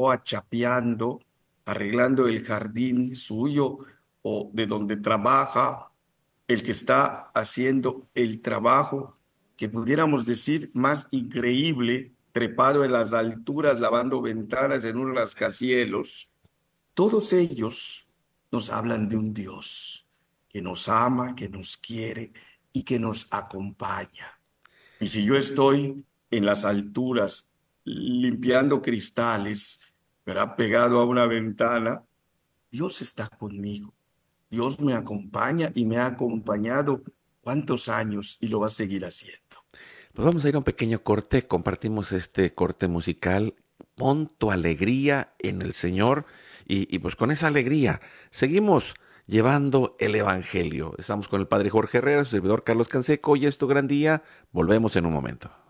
barbacoa, chapeando, arreglando el jardín suyo o de donde trabaja, el que está haciendo el trabajo que pudiéramos decir más increíble, trepado en las alturas, lavando ventanas en un rascacielos. Todos ellos nos hablan de un Dios que nos ama, que nos quiere y que nos acompaña. Y si yo estoy en las alturas limpiando cristales, ¿verdad? Pegado a una ventana, Dios está conmigo. Dios me acompaña y me ha acompañado cuántos años y lo va a seguir haciendo. Pues vamos a ir a un pequeño corte, compartimos este corte musical. Pon tu alegría en el Señor y pues con esa alegría seguimos llevando el Evangelio. Estamos con el Padre Jorge Herrera, su servidor Carlos Canseco, y es tu gran día. Volvemos en un momento.